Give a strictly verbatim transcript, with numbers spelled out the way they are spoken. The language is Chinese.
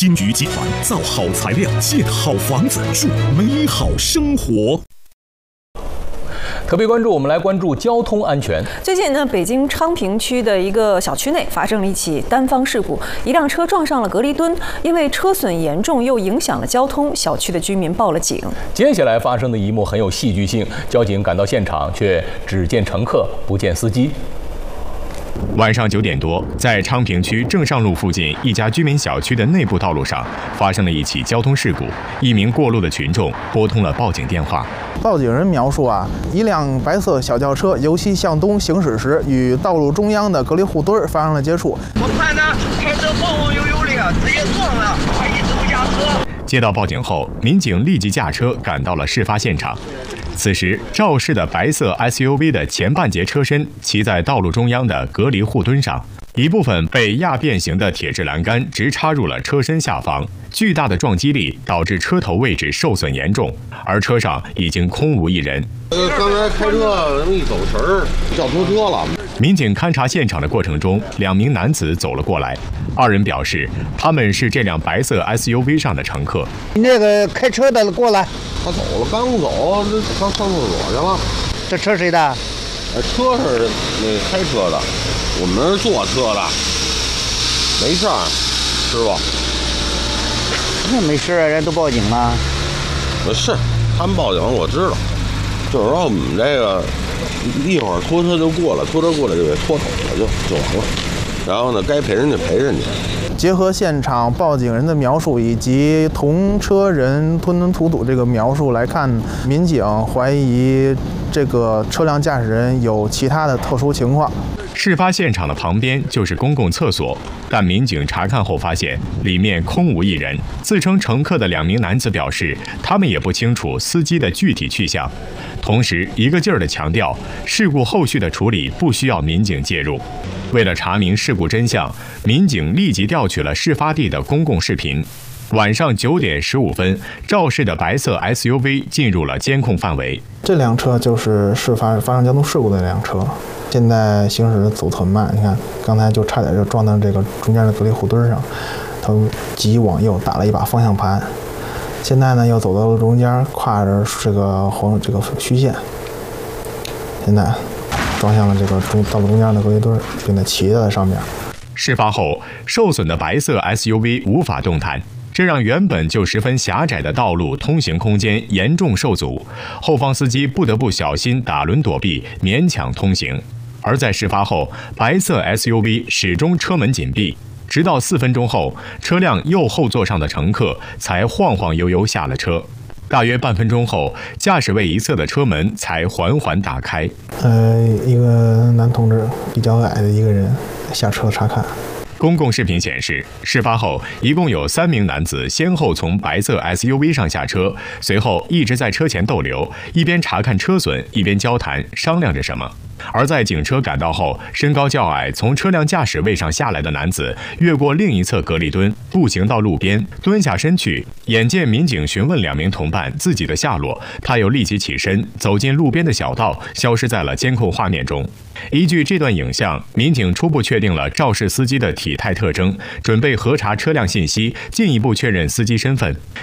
金鱼集团造好材料，建好房子，住美好生活。 特别关注，我们来关注交通安全。 最近呢，北京昌平区的一个小区内发生了一起单方事故，一辆车撞上了隔离墩，因为车损严重又影响了交通，小区的居民报了警。 接下来发生的一幕很有戏剧性，交警赶到现场，却只见乘客不见司机。 晚上九点多，在昌平区正上路附近一家居民小区的内部道路上，发生了一起交通事故。一名过路的群众拨通了报警电话。 报警人描述啊，一辆白色小轿车由西向东行驶时，与道路中央的隔离护墩发生了接触。 我看他开车晃晃悠悠的，直接撞了，还一直不下车。 接到报警后，民警立即驾车赶到了事发现场。此时，肇事的白色 S U V 的前半截车身骑在道路中央的隔离护墩上，一部分被压变形的铁质栏杆直插入了车身下方，巨大的撞击力导致车头位置受损严重，而车上已经空无一人。 呃，刚才开车一走神儿，叫拖车了。 民警勘察现场的过程中，两名男子走了过来，二人表示他们是这辆白色 S U V 上的乘客。 那个开车的过来， 他走了，刚走，这刚上厕所去了。 这车谁的？ 呃，车是那开车的，我们是坐车的，没事儿，师傅。 那没事啊，人都报警了。 呃，是，他们报警我知道，就是说我们这个一会儿拖车就过来，拖车过来就给拖走了，就就完了。然后呢，该赔人家赔人家。 结合现场报警人的描述以及同车人吞吞吐吐这个描述来看，民警怀疑这个车辆驾驶人有其他的特殊情况。 事发现场的旁边就是公共厕所，但民警查看后发现里面空无一人。自称乘客的两名男子表示，他们也不清楚司机的具体去向，同时一个劲儿地强调事故后续的处理不需要民警介入。为了查明事故真相，民警立即调取了事发地的公共视频。晚上九点十五分，肇事的白色 S U V 进入了监控范围。 这辆车就是事发发生交通事故的那辆车，现在行驶走得很慢。你看，刚才就差点就撞到这个中间的隔离护墩上，他急往右打了一把方向盘。现在呢，又走到了中间，跨着这个黄这个虚线，现在撞向了这个中道路中间的隔离墩，并且骑在上面。 事发后，受损的白色 S U V 无法动弹，这让原本就十分狭窄的道路通行空间严重受阻，后方司机不得不小心打轮躲避，勉强通行。而在事发后，白色 S U V 始终车门紧闭，直到四分钟后，车辆右后座上的乘客才晃晃悠悠下了车。大约半分钟后，驾驶位一侧的车门才缓缓打开。 呃，一个男同志，比较矮的一个人下车查看。 公共视频显示，事发后一共有三名男子先后从白色 S U V 上下车，随后一直在车前逗留，一边查看车损，一边交谈商量着什么。而在警车赶到后，身高较矮从车辆驾驶位上下来的男子越过另一侧隔离墩，步行到路边，蹲下身去。眼见民警询问两名同伴自己的下落，他又立即起身走进路边的小道，消失在了监控画面中。依据这段影像，民警初步确定了肇事司机的体态特征，准备核查车辆信息，进一步确认司机身份。